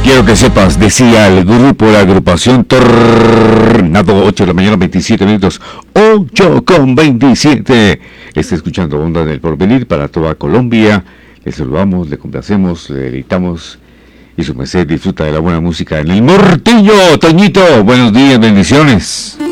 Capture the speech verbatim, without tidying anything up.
Quiero que sepas, decía el grupo, la agrupación Tornado, ocho de la mañana, veintisiete minutos, ocho con veintisiete. Está escuchando Onda del Porvenir para toda Colombia. Le saludamos, le complacemos, le deleitamos y su merced disfruta de la buena música en el Mortillo. Toñito, buenos días, bendiciones.